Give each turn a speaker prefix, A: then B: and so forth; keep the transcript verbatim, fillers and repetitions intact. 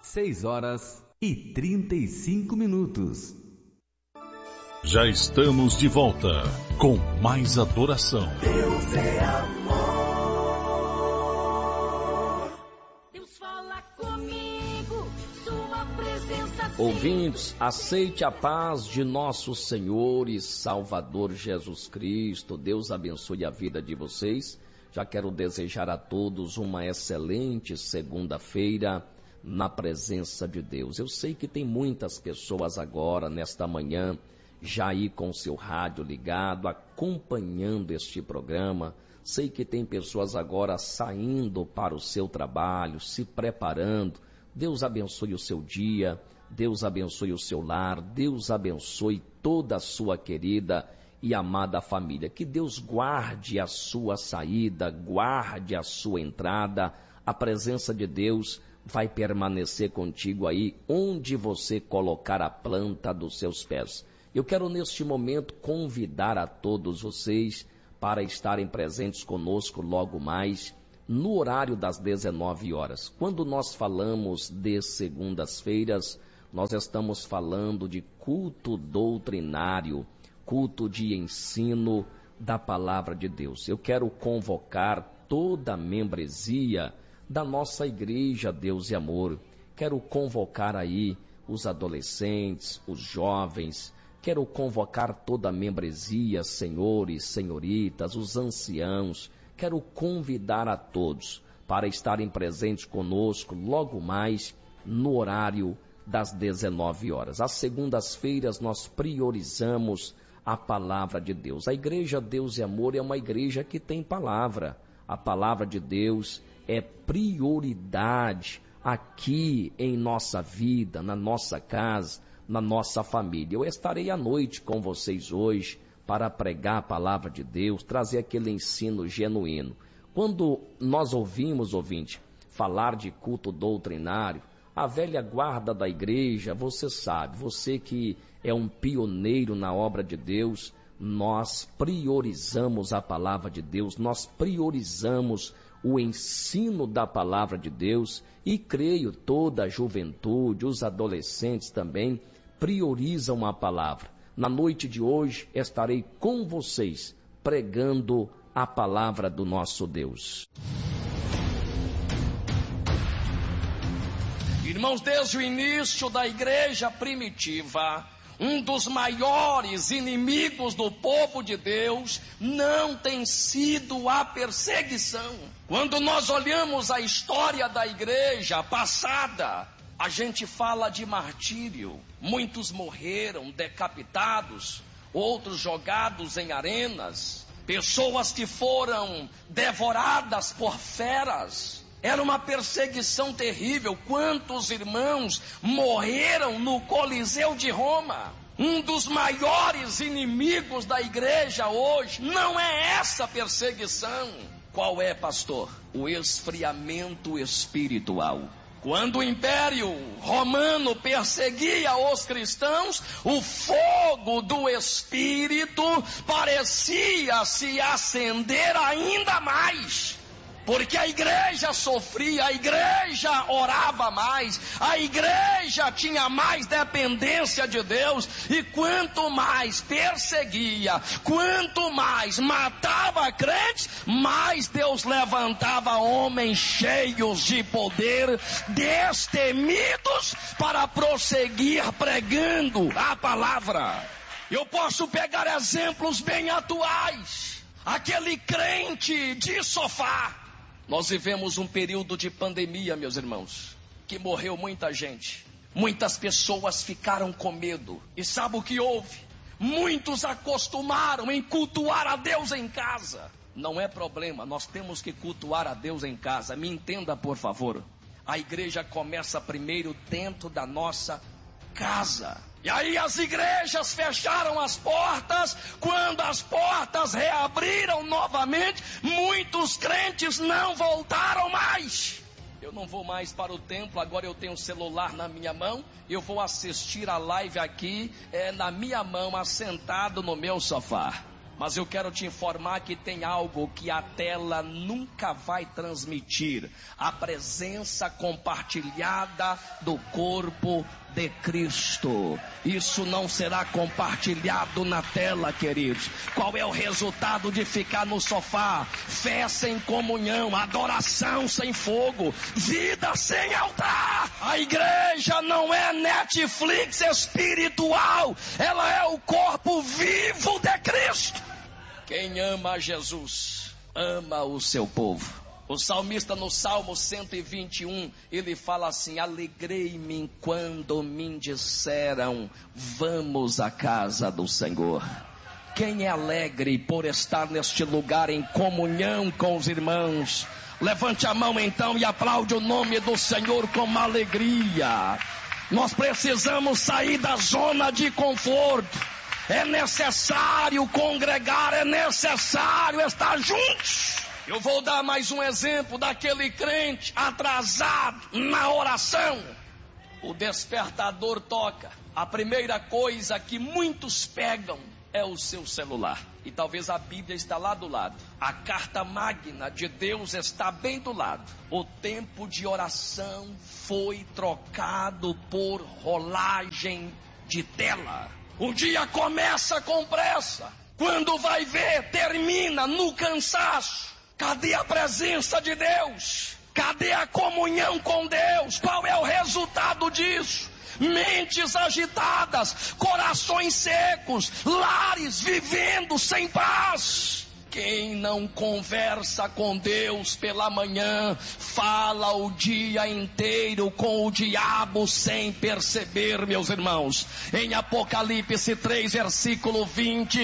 A: seis horas e trinta e cinco minutos.
B: Já estamos de volta com mais adoração.
C: Deus é amor.
D: Deus fala comigo, sua presença.
E: Ouvintes, aceite a paz de nosso Senhor e Salvador Jesus Cristo. Deus abençoe a vida de vocês. Já quero desejar a todos uma excelente segunda-feira na presença de Deus. Eu sei que tem muitas pessoas agora, nesta manhã, já aí com o seu rádio ligado, acompanhando este programa. Sei que tem pessoas agora saindo para o seu trabalho, se preparando. Deus abençoe o seu dia, Deus abençoe o seu lar, Deus abençoe toda a sua querida e amada família. Que Deus guarde a sua saída, guarde a sua entrada. A presença de Deus vai permanecer contigo aí, onde você colocar a planta dos seus pés. Eu quero neste momento convidar a todos vocês para estarem presentes conosco logo mais no horário das dezenove horas. Quando nós falamos de segundas-feiras, nós estamos falando de culto doutrinário, culto de ensino da palavra de Deus. Eu quero convocar toda a membresia da nossa igreja Deus e Amor. Quero convocar aí os adolescentes, os jovens. Quero convocar toda a membresia, senhores, senhoritas, os anciãos. Quero convidar a todos para estarem presentes conosco logo mais no horário das dezenove horas. Às segundas-feiras nós priorizamos a palavra de Deus. A igreja Deus e Amor é uma igreja que tem palavra. A palavra de Deus é prioridade aqui em nossa vida, na nossa casa, na nossa família. Eu estarei à noite com vocês hoje para pregar a palavra de Deus, trazer aquele ensino genuíno. Quando nós ouvimos, ouvinte, falar de culto doutrinário, a velha guarda da igreja, você sabe, você que é um pioneiro na obra de Deus, nós priorizamos a palavra de Deus, nós priorizamos o ensino da palavra de Deus e creio toda a juventude, os adolescentes também priorizam a palavra. Na noite de hoje estarei com vocês pregando a palavra do nosso Deus.
F: Irmãos, desde o início da igreja primitiva, um dos maiores inimigos do povo de Deus não tem sido a perseguição. Quando nós olhamos a história da igreja passada, a gente fala de martírio. Muitos morreram decapitados, outros jogados em arenas, pessoas que foram devoradas por feras. Era uma perseguição terrível. Quantos irmãos morreram no Coliseu de Roma? Um dos maiores inimigos da igreja hoje não é essa perseguição. Qual é, pastor? O esfriamento espiritual. Quando o Império Romano perseguia os cristãos, o fogo do Espírito parecia se acender ainda mais. Porque a igreja sofria, a igreja orava mais, a igreja tinha mais dependência de Deus. E quanto mais perseguia, quanto mais matava crentes, mais Deus levantava homens cheios de poder, destemidos, para prosseguir pregando a palavra. Eu posso pegar exemplos bem atuais. Aquele crente de sofá. Nós vivemos um período de pandemia, meus irmãos, que morreu muita gente. Muitas pessoas ficaram com medo. E sabe o que houve? Muitos acostumaram em cultuar a Deus em casa. Não é problema, nós temos que cultuar a Deus em casa. Me entenda, por favor. A igreja começa primeiro dentro da nossa casa. E aí as igrejas fecharam as portas. Quando as portas reabriram novamente, muitos crentes não voltaram mais. Eu não vou mais para o templo, agora eu tenho o celular na minha mão. Eu vou assistir a live aqui, é, na minha mão, assentado no meu sofá. Mas eu quero te informar que tem algo que a tela nunca vai transmitir: a presença compartilhada do corpo de Cristo. Isso não será compartilhado na tela, queridos. Qual é o resultado de ficar no sofá? Fé sem comunhão, adoração sem fogo, vida sem altar. A igreja não é Netflix espiritual, ela é o corpo vivo de Cristo. Quem ama a Jesus, ama o seu povo. O salmista no Salmo cento e vinte e um, ele fala assim: alegrei-me quando me disseram, vamos à casa do Senhor. Quem é alegre por estar neste lugar em comunhão com os irmãos? Levante a mão então e aplaude o nome do Senhor com alegria. Nós precisamos sair da zona de conforto. É necessário congregar, é necessário estar juntos. Eu vou dar mais um exemplo daquele crente atrasado na oração. O despertador toca. A primeira coisa que muitos pegam é o seu celular. E talvez a Bíblia está lá do lado. A carta magna de Deus está bem do lado. O tempo de oração foi trocado por rolagem de tela. O dia começa com pressa. Quando vai ver, termina no cansaço. Cadê a presença de Deus? Cadê a comunhão com Deus? Qual é o resultado disso? Mentes agitadas, corações secos, lares vivendo sem paz. Quem não conversa com Deus pela manhã, fala o dia inteiro com o diabo sem perceber, meus irmãos. Em Apocalipse três, versículo vinte,